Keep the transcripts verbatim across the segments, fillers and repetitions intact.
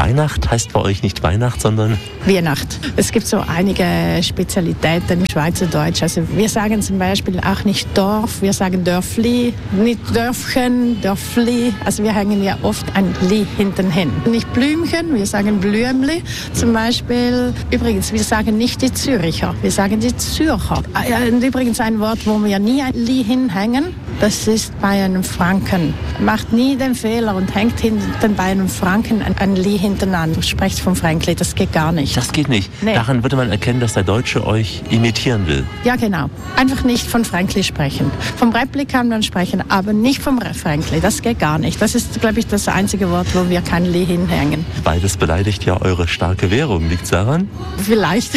Weihnacht heißt bei euch nicht Weihnacht, sondern Weihnacht. Es gibt so einige Spezialitäten im Schweizerdeutsch. Also wir sagen zum Beispiel auch nicht Dorf, wir sagen Dörfli, nicht Dörfchen, Dörfli. Also wir hängen ja oft ein Li hinten hin. Nicht Blümchen, wir sagen Blümli. Zum Beispiel, übrigens, wir sagen nicht die Züricher, wir sagen die Zürcher. Und übrigens ein Wort, wo wir nie ein Li hinhängen, das ist bei einem Franken. Macht nie den Fehler und hängt hinten bei einem Franken ein Li hinten an. Du sprichst vom Fränkli, das geht gar nicht. Das geht nicht. Nee. Daran würde man erkennen, dass der Deutsche euch imitieren will. Ja, genau. Einfach nicht von Fränkli sprechen. Vom Räppli kann man sprechen, aber nicht vom Fränkli. Das geht gar nicht. Das ist, glaube ich, das einzige Wort, wo wir kein Li hinhängen. Beides beleidigt ja eure starke Währung. Liegt's daran? Vielleicht.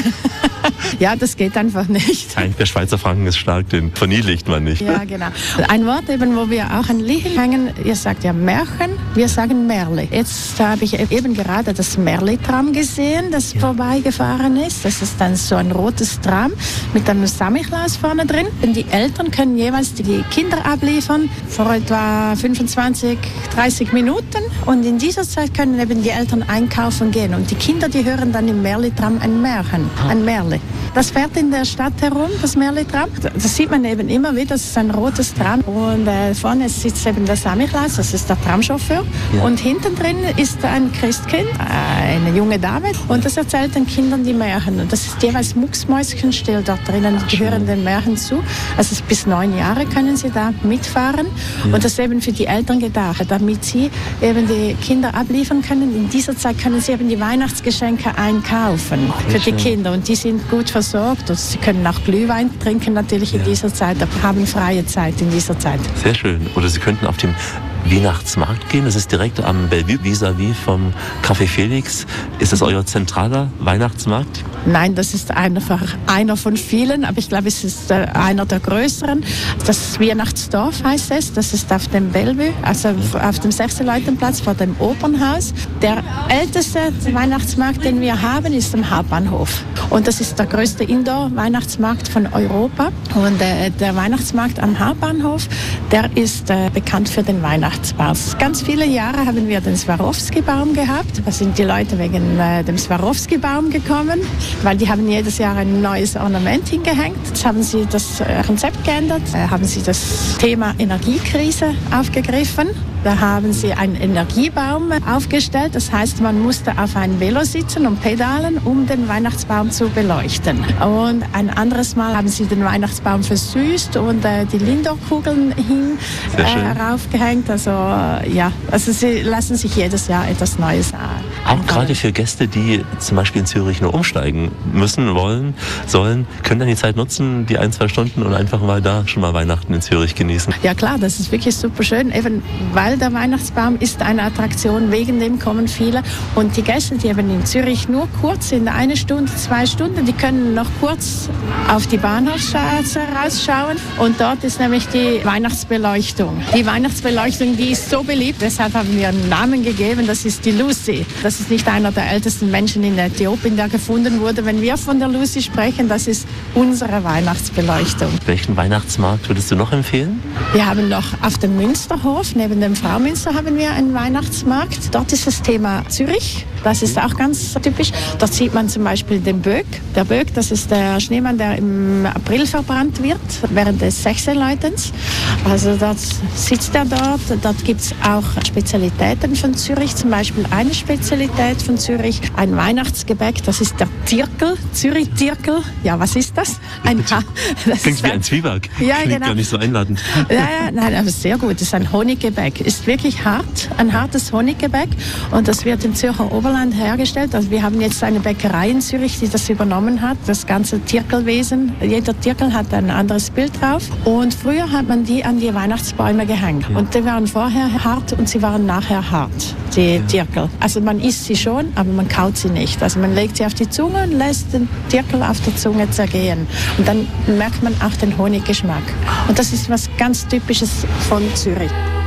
Ja, das geht einfach nicht. Nein, der Schweizer Franken ist stark, den verniedlicht man nicht. Ja, genau. Ein Wort eben, wo wir auch ein Li hängen, ihr sagt ja Märchen, wir sagen Märli. Jetzt habe ich eben gerade das Märli-Tram gesehen, das ja. vorbeigefahren ist. Das ist dann so ein rotes Tram mit einem Samichlaus vorne drin. Und die Eltern können jeweils die Kinder abliefern vor etwa fünfundzwanzig, dreißig Minuten. Und in dieser Zeit können eben die Eltern einkaufen gehen. Und die Kinder, die hören dann im Märli-Tram ein Märchen, ein Märli. Das fährt in der Stadt herum, das Märli-Tram. Das sieht man eben immer wieder, das ist ein rotes Tram. Und äh, vorne sitzt eben der Samichlaus, das ist der Tramchauffeur. Ja. Und hinten drin ist ein Christkind, äh, eine junge Dame. Und das erzählt den Kindern die Märchen. Und das ist jeweils mucksmäuschenstill dort drinnen. Die hören den Märchen zu. Also bis neun Jahre können sie da mitfahren. Ja. Und das ist eben für die Eltern gedacht, damit sie eben die Kinder abliefern können. In dieser Zeit können sie eben die Weihnachtsgeschenke einkaufen für die Kinder. Und die sind gut versorgt. Und sie können auch Glühwein trinken natürlich ja. in dieser Zeit, aber haben freie Zeit in dieser Zeit. Sehr schön. Oder Sie könnten auf dem Weihnachtsmarkt gehen. Das ist direkt am Bellevue, vis-à-vis vom Café Felix. Ist das euer zentraler Weihnachtsmarkt? Nein, das ist einfach einer von vielen, aber ich glaube, es ist einer der größeren. Das Weihnachtsdorf heißt es. Das ist auf dem Bellevue, also auf dem Sechsleutenplatz vor dem Opernhaus. Der älteste Weihnachtsmarkt, den wir haben, ist am Hauptbahnhof. Und das ist der größte Indoor-Weihnachtsmarkt von Europa. Und äh, der Weihnachtsmarkt am Hauptbahnhof, der ist äh, bekannt für den Weihnachtsbaum. Ganz viele Jahre haben wir den Swarovski-Baum gehabt. Da sind die Leute wegen äh, dem Swarovski-Baum gekommen, weil die haben jedes Jahr ein neues Ornament hingehängt. Jetzt haben sie das Konzept geändert, äh, haben sie das Thema Energiekrise aufgegriffen. Da haben sie einen Energiebaum aufgestellt. Das heißt, man musste auf ein Velo sitzen und pedalen, um den Weihnachtsbaum zu beleuchten. Und ein anderes Mal haben sie den Weihnachtsbaum versüßt und äh, die Lindor-Kugeln hin äh, raufgehängt. Also ja, also sie lassen sich jedes Jahr etwas Neues an. Auch gerade für Gäste, die zum Beispiel in Zürich nur umsteigen müssen, wollen, sollen, können dann die Zeit nutzen, die ein, zwei Stunden und einfach mal da schon mal Weihnachten in Zürich genießen. Ja klar, das ist wirklich super schön, eben weil der Weihnachtsbaum ist eine Attraktion, wegen dem kommen viele. Und die Gäste, die eben in Zürich nur kurz sind, eine Stunde, zwei Stunden, die können noch kurz auf die Bahnhofsstraße rausschauen. Und dort ist nämlich die Weihnachtsbeleuchtung. Die Weihnachtsbeleuchtung, die ist so beliebt, deshalb haben wir einen Namen gegeben, das ist die Lucy. Das ist nicht einer der ältesten Menschen in Äthiopien, der gefunden wurde. Wenn wir von der Lucy sprechen, das ist unsere Weihnachtsbeleuchtung. Welchen Weihnachtsmarkt würdest du noch empfehlen? Wir haben noch auf dem Münsterhof, neben dem Fraumünster, haben wir einen Weihnachtsmarkt. Dort ist das Thema Zürich. Das ist auch ganz typisch. Dort sieht man zum Beispiel den Böck. Der Böck, das ist der Schneemann, der im April verbrannt wird, während des Sechsläutens. Also dort sitzt er dort. Dort gibt es auch Spezialitäten von Zürich. Zum Beispiel eine Spezialität von Zürich, ein Weihnachtsgebäck, das ist der Tirkel, Zürich-Tirkel. Ja, was ist das? Ein ha das Klingt wie ein Zwieback. Ja, Klingt genau. gar nicht so einladend. Ja, ja, nein, aber sehr gut. Das ist ein Honiggebäck. Ist wirklich hart, ein hartes Honiggebäck. Und das wird im Zürcher Oberland hergestellt. Also wir haben jetzt eine Bäckerei in Zürich, die das übernommen hat, das ganze Tirkelwesen. Jeder Tirkel hat ein anderes Bild drauf. Und früher hat man die an die Weihnachtsbäume gehängt. Ja. Und die waren vorher hart und sie waren nachher hart, die ja. Tirkel. Also man isst sie schon, aber man kaut sie nicht. Also man legt sie auf die Zunge und lässt den Tirkel auf der Zunge zergehen. Und dann merkt man auch den Honiggeschmack. Und das ist was ganz Typisches von Zürich.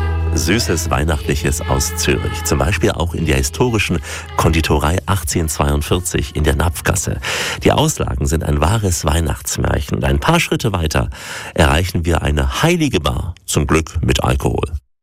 Süßes Weihnachtliches aus Zürich. Zum Beispiel auch in der historischen Konditorei achtzehnhundertzweiundvierzig in der Napfgasse. Die Auslagen sind ein wahres Weihnachtsmärchen. Und ein paar Schritte weiter erreichen wir eine heilige Bar, zum Glück mit Alkohol.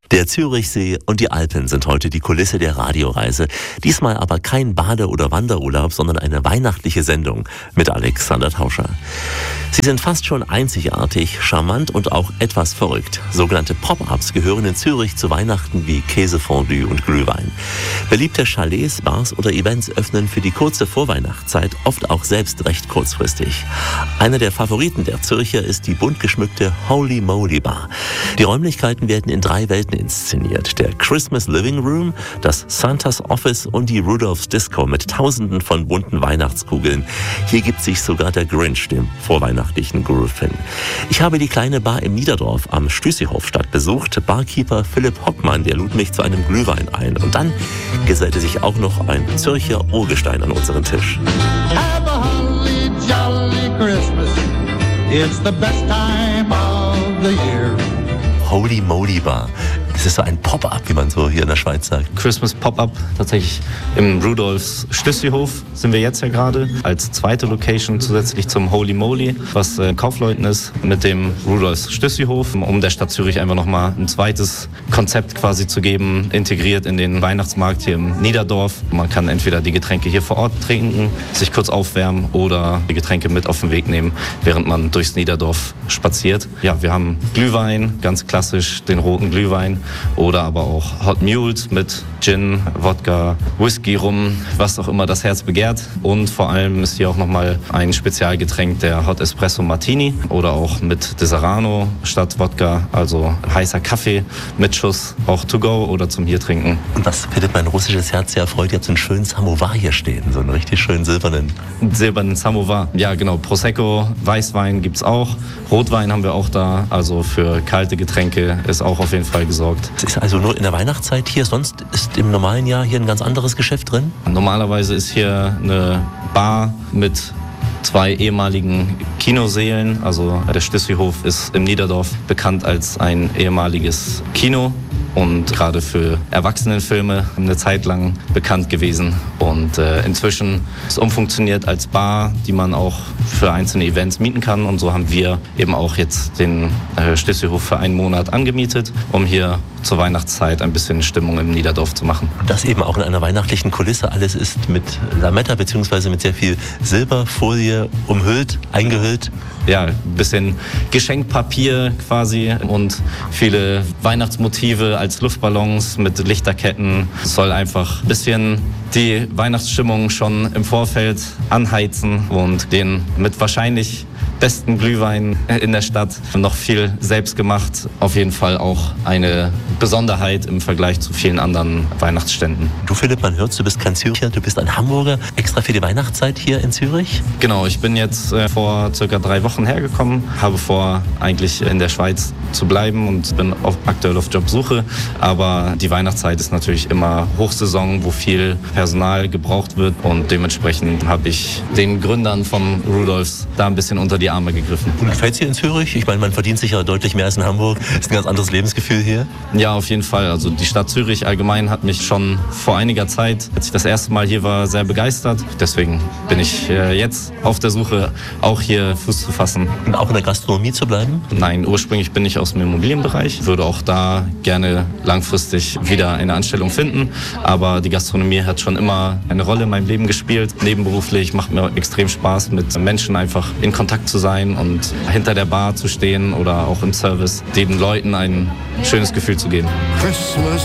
Der Zürichsee und die Alpen sind heute die Kulisse der Radioreise. Diesmal aber kein Bade- oder Wanderurlaub, sondern eine weihnachtliche Sendung mit Alexander Tauscher. Sie sind fast schon einzigartig, charmant und auch etwas verrückt. Sogenannte Pop-ups gehören in Zürich zu Weihnachten wie Käsefondue und Glühwein. Beliebte Chalets, Bars oder Events öffnen für die kurze Vorweihnachtszeit oft auch selbst recht kurzfristig. Einer der Favoriten der Zürcher ist die bunt geschmückte Holy Moly Bar. Die Räumlichkeiten werden in drei Welten inszeniert. Der Christmas Living Room, das Santa's Office und die Rudolph's Disco mit tausenden von bunten Weihnachtskugeln. Hier gibt sich sogar der Grinch dem vorweihnachtlichen Groove hin. Ich habe die kleine Bar im Niederdorf am Stüssihofstadt besucht. Barkeeper Philipp Hockmann, der lud mich zu einem Glühwein ein. Und dann gesellte sich auch noch ein Zürcher Urgestein an unseren Tisch. Have a holly jolly Christmas. It's the best time of the year. Holy Moly Bar. Es ist so ein Pop-up, wie man so hier in der Schweiz sagt. Christmas Pop-up, tatsächlich im Rudolphs Stüssihof sind wir jetzt ja gerade, als zweite Location zusätzlich zum Holy Moly, was äh, Kaufleuten ist, mit dem Rudolphs Stüssihof, um der Stadt Zürich einfach nochmal ein zweites Konzept quasi zu geben, integriert in den Weihnachtsmarkt hier im Niederdorf. Man kann entweder die Getränke hier vor Ort trinken, sich kurz aufwärmen oder die Getränke mit auf den Weg nehmen, während man durchs Niederdorf spaziert. Ja, wir haben Glühwein, ganz klassisch den roten Glühwein, oder aber auch Hot Mules mit Gin, Wodka, Whisky, Rum, was auch immer das Herz begehrt. Und vor allem ist hier auch nochmal ein Spezialgetränk, der Hot Espresso Martini oder auch mit Deserrano statt Wodka, also heißer Kaffee mit Schuss, auch to go oder zum hier trinken. Und was findet mein russisches Herz sehr freut, ihr habt so einen schönen Samovar hier stehen, so einen richtig schönen silbernen. Silbernen Samovar, ja genau, Prosecco, Weißwein gibt's auch, Rotwein haben wir auch da, also für kalte Getränke ist auch auf jeden Fall gesorgt. Es ist also nur in der Weihnachtszeit hier, sonst ist im normalen Jahr hier ein ganz anderes Geschäft drin? Normalerweise ist hier eine Bar mit zwei ehemaligen Kinosälen. Also der Stüssihof ist im Niederdorf bekannt als ein ehemaliges Kino und gerade für Erwachsenenfilme eine Zeit lang bekannt gewesen. Und äh, inzwischen ist es umfunktioniert als Bar, die man auch für einzelne Events mieten kann. Und so haben wir eben auch jetzt den äh, Stüssihof für einen Monat angemietet, um hier zur Weihnachtszeit ein bisschen Stimmung im Niederdorf zu machen. Und das eben auch in einer weihnachtlichen Kulisse. Alles ist mit Lametta bzw. mit sehr viel Silberfolie umhüllt, eingehüllt. Ja, ein bisschen Geschenkpapier quasi und viele Weihnachtsmotive als Luftballons mit Lichterketten. Es soll einfach ein bisschen die Weihnachtsstimmung schon im Vorfeld anheizen und den mit wahrscheinlich besten Glühwein in der Stadt noch viel selbst gemacht. Auf jeden Fall auch eine Besonderheit im Vergleich zu vielen anderen Weihnachtsständen. Du Philipp, man hört, du bist kein Zürcher, du bist ein Hamburger, extra für die Weihnachtszeit hier in Zürich? Genau, ich bin jetzt äh, vor circa drei Wochen hergekommen, habe vor, eigentlich in der Schweiz zu bleiben und bin auf, aktuell auf Jobsuche. Aber die Weihnachtszeit ist natürlich immer Hochsaison, wo viel Personal gebraucht wird und dementsprechend habe ich den Gründern von Rudolphs da ein bisschen unter die Arme gegriffen. Und gefällt es dir in Zürich? Ich meine, man verdient sicher deutlich mehr als in Hamburg. Ist ein ganz anderes Lebensgefühl hier? Ja, auf jeden Fall. Also die Stadt Zürich allgemein hat mich schon vor einiger Zeit, als ich das erste Mal hier war, sehr begeistert. Deswegen bin ich äh, jetzt auf der Suche, auch hier Fuß zu fassen. Und auch in der Gastronomie zu bleiben? Nein, ursprünglich bin ich aus dem Immobilienbereich. Würde auch da gerne langfristig wieder eine Anstellung finden. Aber die Gastronomie hat schon immer eine Rolle in meinem Leben gespielt. Nebenberuflich macht mir extrem Spaß, mit Menschen einfach in Kontakt zu sein und hinter der Bar zu stehen oder auch im Service, den Leuten ein schönes Gefühl zu geben. Christmas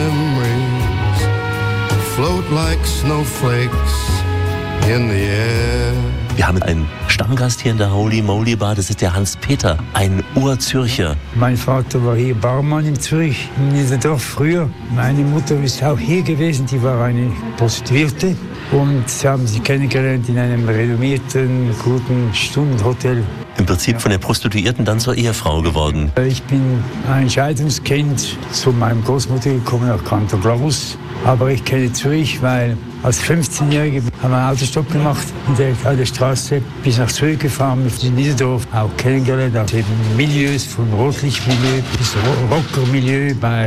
memories float like snowflakes in the air. Wir haben einen Stammgast hier in der Holy Moly Bar, das ist der Hans-Peter, ein Urzürcher. Mein Vater war hier Barmann in Zürich, in Niederdorf früher. Meine Mutter ist auch hier gewesen, die war eine Prostituierte. Und sie haben sich kennengelernt in einem renommierten, guten Stundenhotel. Im Prinzip von der Prostituierten dann zur Ehefrau geworden. Ich bin ein Scheidungskind zu meinem Großmutter gekommen nach Kanton Glarus. Aber ich kenne Zürich, weil als fünfzehnjähriger haben wir einen Autostopp gemacht in der, an der Straße, bis nach Zürich gefahren, mit in Niederdorf auch kennengelernt, auch eben Milieus, von Rotlichtmilieu bis Rockermilieu bei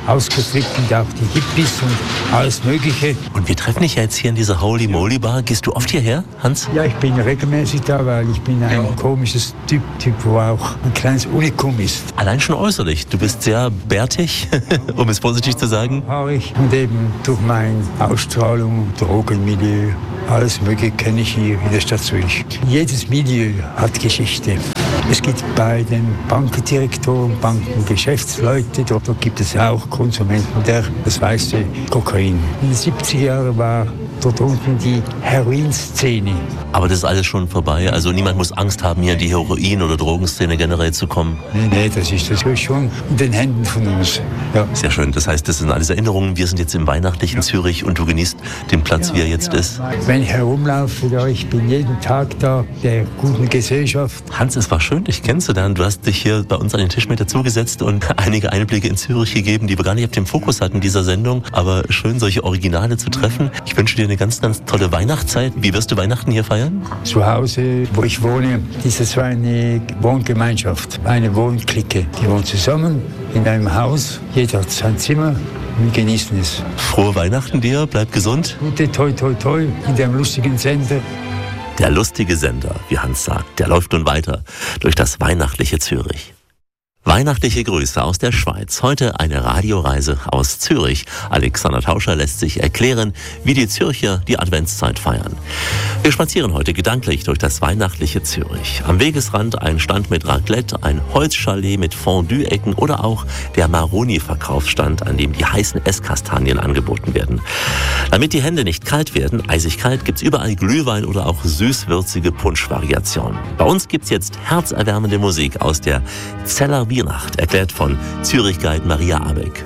ausgestrickt und auch die Hippies und alles Mögliche. Und wir treffen dich ja jetzt hier in dieser Holy Moly Bar. Gehst du oft hierher, Hans? Ja, ich bin regelmäßig da, weil ich bin ein komisches Typ, typ wo auch ein kleines Unikum ist. Allein schon äußerlich. Du bist sehr bärtig, um es vorsichtig zu sagen. Haarig und eben durch meine Ausstrahlung, Drogenmilieu, alles Mögliche kenne ich hier in der Stadt Zürich. Jedes Milieu hat Geschichte. Es gibt bei den Bankdirektoren, Bankengeschäftsleute, dort, dort gibt es auch Konsumenten der, das weiße Kokain. In den siebziger Jahren war dort unten die Heroinszene. Aber das ist alles schon vorbei, also niemand muss Angst haben, hier in die Heroin- oder Drogenszene generell zu kommen. Nee, nee, das ist das schon in den Händen von uns. Ja. Sehr schön, das heißt, das sind alles Erinnerungen. Wir sind jetzt im weihnachtlichen ja. Zürich und du genießt den Platz, ja, wie er jetzt ja. ist. Wenn ich herumlaufe, ja, ich bin jeden Tag da, der guten Gesellschaft. Hans, es war schön, dich kennenzulernen. Du hast dich hier bei uns an den Tisch mit dazugesetzt und einige Einblicke in Zürich gegeben, die wir gar nicht auf dem Fokus hatten in dieser Sendung. Aber schön, solche Originale zu treffen. Ich wünsche dir eine ganz, ganz tolle Weihnachtszeit. Wie wirst du Weihnachten hier feiern? Zu Hause, wo ich wohne, ist es so eine Wohngemeinschaft, eine Wohnklicke. Die wohnen zusammen in einem Haus. Jeder hat sein Zimmer. Wir genießen es. Frohe Weihnachten dir, bleib gesund. Gute toi toi toi in dem lustigen Sender. Der lustige Sender, wie Hans sagt, der läuft nun weiter durch das weihnachtliche Zürich. Weihnachtliche Grüße aus der Schweiz. Heute eine Radioreise aus Zürich. Alexander Tauscher lässt sich erklären, wie die Zürcher die Adventszeit feiern. Wir spazieren heute gedanklich durch das weihnachtliche Zürich. Am Wegesrand ein Stand mit Raclette, ein Holzchalet mit Fondue-Ecken oder auch der Maroni-Verkaufsstand, an dem die heißen Esskastanien angeboten werden. Damit die Hände nicht kalt werden, eisig kalt, gibt's überall Glühwein oder auch süßwürzige Punschvariationen. Bei uns gibt's jetzt herzerwärmende Musik aus der Zeller Weihnacht, erklärt von Zürich-Guide Maria Abeck.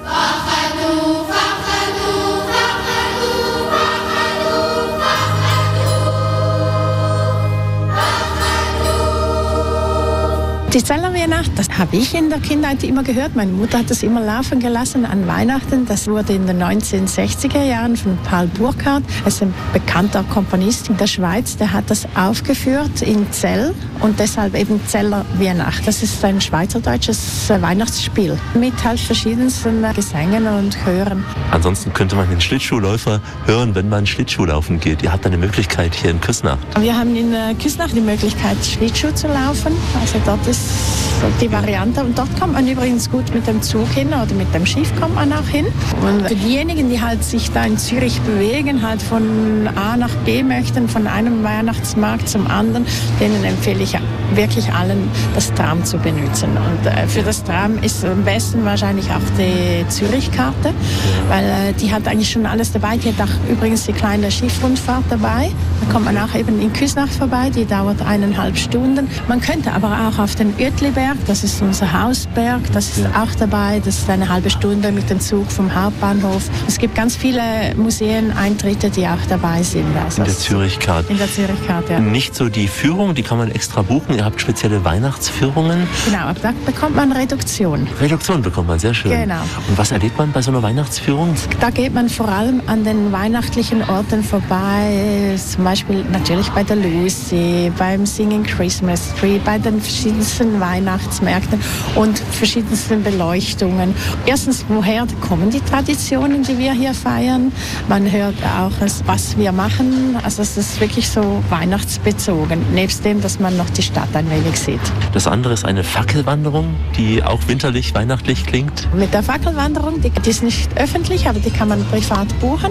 Die Zeller Weihnacht, das habe ich in der Kindheit immer gehört. Meine Mutter hat das immer laufen gelassen an Weihnachten. Das wurde in den neunzehnhundertsechziger Jahren von Paul Burkhardt, das ist ein bekannter Komponist in der Schweiz, der hat das aufgeführt in Zell und deshalb eben Zeller Weihnacht. Das ist ein schweizerdeutsches Weihnachtsspiel mit halt verschiedensten Gesängen und Chören. Ansonsten könnte man den Schlittschuhläufer hören, wenn man Schlittschuh laufen geht. Ihr habt eine Möglichkeit hier in Küsnacht. Wir haben in Küsnacht die Möglichkeit, Schlittschuh zu laufen. Also dort ist die Variante. Und dort kommt man übrigens gut mit dem Zug hin oder mit dem Schiff kommt man auch hin. Und für diejenigen, die halt sich da in Zürich bewegen, halt von A nach B möchten, von einem Weihnachtsmarkt zum anderen, denen empfehle ich wirklich allen, das Tram zu benutzen. Und äh, für das Tram ist am besten wahrscheinlich auch die Zürich-Karte, weil äh, die hat eigentlich schon alles dabei. Die hat auch übrigens die kleine Schiffrundfahrt dabei. Da kommt man auch eben in Küsnacht vorbei, die dauert eineinhalb Stunden. Man könnte aber auch auf den Uetliberg, das ist unser Hausberg, das ist auch dabei. Das ist eine halbe Stunde mit dem Zug vom Hauptbahnhof. Es gibt ganz viele Museen-Eintritte, die auch dabei sind. Also in der Zürich-Karte. In der Zürich-Karte, ja. Nicht so die Führung, die kann man extra buchen. Ihr habt spezielle Weihnachtsführungen. Genau, aber da bekommt man Reduktion. Reduktion bekommt man, sehr schön. Genau. Und was erlebt man bei so einer Weihnachtsführung? Da geht man vor allem an den weihnachtlichen Orten vorbei. Zum Beispiel natürlich bei der Lucy, beim Singing Christmas Tree, bei den verschiedensten Weihnachtsmärkten und verschiedensten Beleuchtungen. Erstens, woher kommen die Traditionen, die wir hier feiern? Man hört auch, was wir machen. Also es ist wirklich so weihnachtsbezogen. Nebst dem, dass man noch die Stadt ein wenig sieht. Das andere ist eine Fackelwanderung, die auch winterlich, weihnachtlich klingt. Mit der Fackelwanderung, die, die ist nicht öffentlich, aber die kann man privat buchen.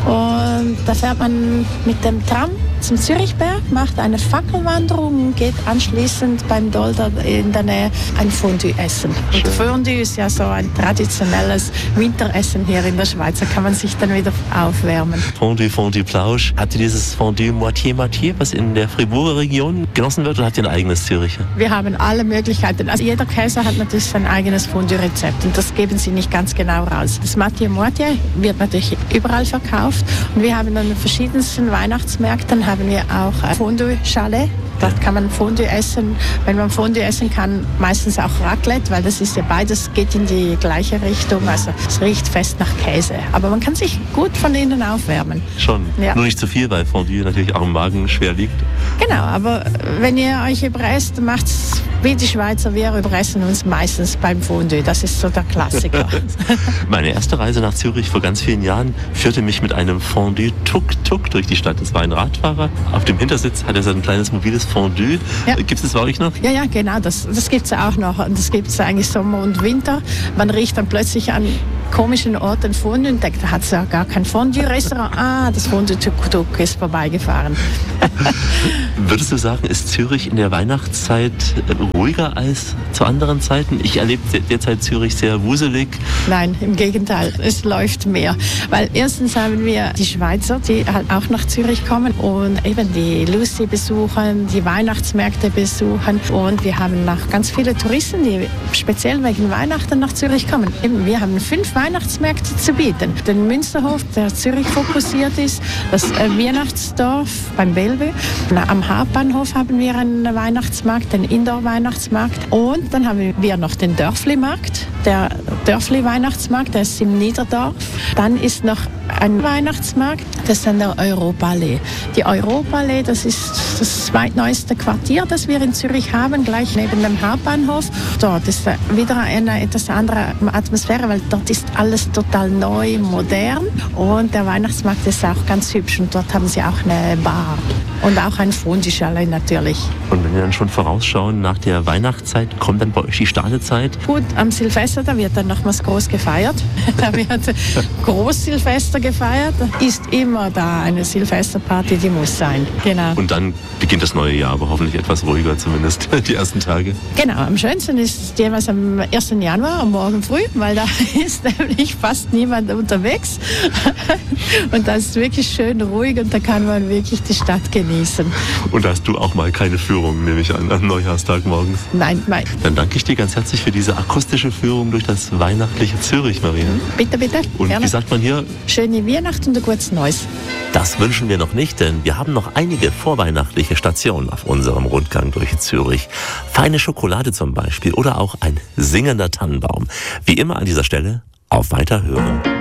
Und da fährt man mit dem Tram zum Zürichberg, macht eine Fackelwanderung und geht anschließend beim Dolder in der Nähe ein Fondue essen. Und Fondue ist ja so ein traditionelles Winteressen hier in der Schweiz. Da kann man sich dann wieder aufwärmen. Fondue, Fondue, Plausch. Habt ihr dieses Fondue Moitié-Moitié, was in der Fribourger Region genossen wird, oder habt ihr ein eigenes Züricher? Wir haben alle Möglichkeiten. Also jeder Käse hat natürlich sein eigenes Fondue-Rezept und das geben sie nicht ganz genau raus. Das Moitié-Moitié wird natürlich überall verkauft und wir haben an verschiedensten Weihnachtsmärkten haben wir auch Fondue-Chalet. Dort kann man Fondue essen. Wenn man Fondue essen kann, meistens auch Raclette, weil das ist ja beides geht in die gleiche Richtung. Also es riecht fest nach Käse. Aber man kann sich gut von innen aufwärmen. Schon. Ja. Nur nicht zu viel, weil Fondue natürlich auch im Magen schwer liegt. Genau, aber wenn ihr euch überesst, macht es wie die Schweizer, wir überessen uns meistens beim Fondue. Das ist so der Klassiker. Meine erste Reise nach Zürich vor ganz vielen Jahren führte mich mit einem Fondue Tuk-Tuk durch die Stadt. Es war ein Radfahrer. Auf dem Hintersitz hat er so ein kleines mobiles Fondue. Ja. Gibt es bei euch noch? Ja, ja, genau. Das, das gibt es auch noch. Und das gibt es eigentlich Sommer und Winter. Man riecht dann plötzlich an komischen Orten Fondue und denkt, da hat es ja gar kein Fondue-Restaurant. Ah, das Fondue Tuk-Tuk ist vorbeigefahren. Würdest du sagen, ist Zürich in der Weihnachtszeit ruhiger als zu anderen Zeiten? Ich erlebe derzeit Zürich sehr wuselig. Nein, im Gegenteil, es läuft mehr. Weil erstens haben wir die Schweizer, die halt auch nach Zürich kommen und eben die Lucy besuchen, die Weihnachtsmärkte besuchen. Und wir haben noch ganz viele Touristen, die speziell wegen Weihnachten nach Zürich kommen. Eben, wir haben fünf Weihnachtsmärkte zu bieten. Den Münsterhof, der Zürich fokussiert ist, das Weihnachtsdorf beim Bellevue. Am Hauptbahnhof haben wir einen Weihnachtsmarkt, den Indoor-Weihnachtsmarkt. Und dann haben wir noch den Dörfli-Markt, der Dörfli-Weihnachtsmarkt, der ist im Niederdorf. Dann ist noch ein Weihnachtsmarkt, das ist an der Europaallee. Die Europaallee, das ist das zweitneueste Quartier, das wir in Zürich haben, gleich neben dem Hauptbahnhof. Dort ist wieder eine etwas andere Atmosphäre, weil dort ist alles total neu, modern. Und der Weihnachtsmarkt ist auch ganz hübsch und dort haben sie auch eine Bar. Und auch ein Fondue-Chalet natürlich. Und wenn wir dann schon vorausschauen, nach der Weihnachtszeit, kommt dann bei euch die Stadezeit? Gut, am Silvester, da wird dann nochmals groß gefeiert. Da wird Groß-Silvester gefeiert. Ist immer da eine Silvesterparty, die muss sein. Genau. Und dann beginnt das neue Jahr, aber hoffentlich etwas ruhiger zumindest, die ersten Tage. Genau, am schönsten ist jeweils am ersten Januar, am Morgen früh, weil da ist nämlich fast niemand unterwegs. Und das ist wirklich schön ruhig und da kann man wirklich die Stadt genießen. Und da hast du auch mal keine Führung, nehme ich an, am Neujahrstag morgens? Nein, nein. Dann danke ich dir ganz herzlich für diese akustische Führung durch das weihnachtliche Zürich, Maria. Bitte, bitte. Und Gerne. wie sagt man hier? Schöne Weihnachten und ein gutes Neues. Das wünschen wir noch nicht, denn wir haben noch einige vorweihnachtliche Stationen auf unserem Rundgang durch Zürich. Feine Schokolade zum Beispiel oder auch ein singender Tannenbaum. Wie immer an dieser Stelle auf Weiterhören.